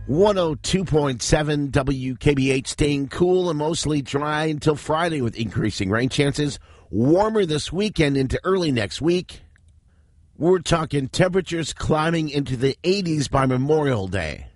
102.7 WKBH, staying cool and mostly dry until Friday with increasing rain chances. Warmer this weekend into early next week. We're talking temperatures climbing into the 80s by Memorial Day.